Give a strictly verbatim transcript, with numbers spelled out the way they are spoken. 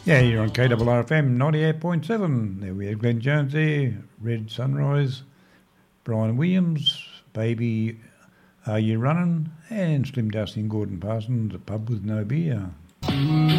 Yeah, you're on K R R F M ninety-eight point seven. There we have Glenn Jones there, Red Sunrise, Brian Williams, Baby, Are You Running, and Slim Dusty and Gordon Parsons, A Pub With No Beer.